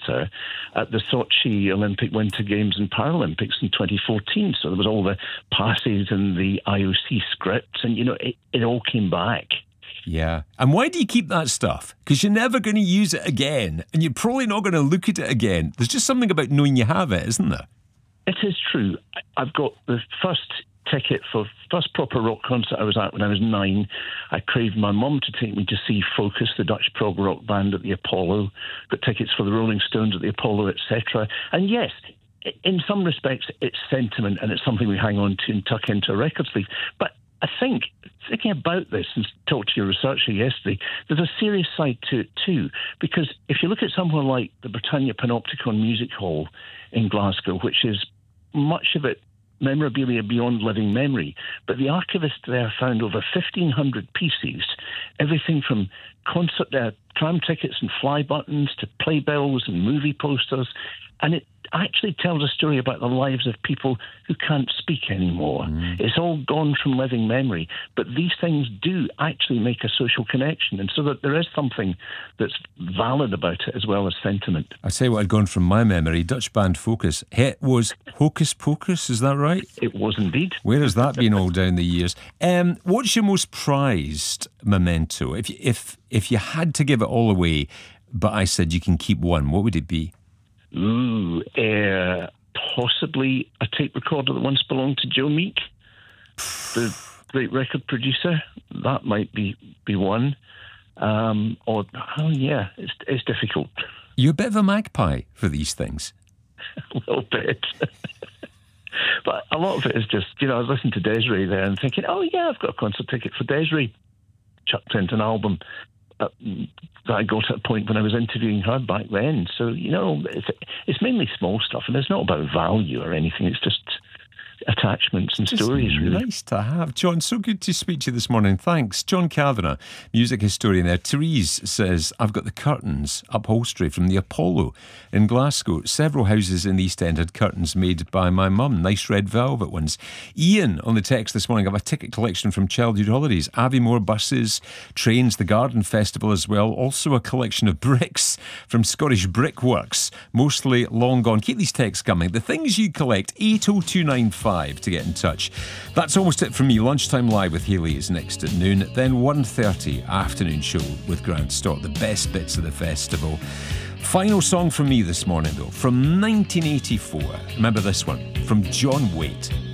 producer at the Sochi Olympic Winter Games and Paralympics in 2014. So there was all the passes and the IOC scripts, and, it all came back. Yeah. And why do you keep that stuff? Because you're never going to use it again, and you're probably not going to look at it again. There's just something about knowing you have it, isn't there? It is true. I've got the first ticket for first proper rock concert I was at when I was 9. I craved my mum to take me to see Focus, the Dutch prog rock band, at the Apollo. Got tickets for the Rolling Stones at the Apollo, etc. And yes, in some respects, it's sentiment, and it's something we hang on to and tuck into a record sleeve. But I think, thinking about this and talked to your researcher yesterday, there's a serious side to it too. Because if you look at somewhere like the Britannia Panopticon Music Hall in Glasgow, which is much of it memorabilia beyond living memory, but the archivist there found over 1,500 pieces, everything from concert tram tickets and fly buttons to playbills and movie posters, and it actually tells a story about the lives of people who can't speak anymore. It's all gone from living memory, but these things do actually make a social connection, and so that there is something that's valid about it as well as sentiment. I say what had gone from my memory. Dutch band Focus. It was Hocus Pocus, is that right? It was indeed. Where has that been all down the years? What's your most prized memento? If you had to give it all away, but I said you can keep one, what would it be? Possibly a tape recorder that once belonged to Joe Meek, the great record producer. That might be one. It's difficult. You're a bit of a magpie for these things. A little bit. But a lot of it is just, I was listening to Des'ree there and thinking, oh yeah, I've got a concert ticket for Des'ree. Chucked into an album that I got at a point when I was interviewing her back then. So, it's mainly small stuff, and it's not about value or anything. It's just attachments and stories, really. Nice to have. John, so good to speak to you this morning. Thanks. John Kavanagh, music historian there. Therese says, I've got the curtains upholstery from the Apollo in Glasgow. Several houses in the East End had curtains made by my mum. Nice red velvet ones. Ian on the text this morning, I have a ticket collection from childhood holidays. Aviemore buses, trains, the Garden Festival as well. Also a collection of bricks from Scottish Brickworks, mostly long gone. Keep these texts coming. The things you collect, 80295 to get in touch. That's almost it from me. Lunchtime Live with Hayley is next at noon. Then 1:30 afternoon show with Grant Stott. The best bits of the festival. Final song from me this morning though, from 1984. Remember this one, from John Waite.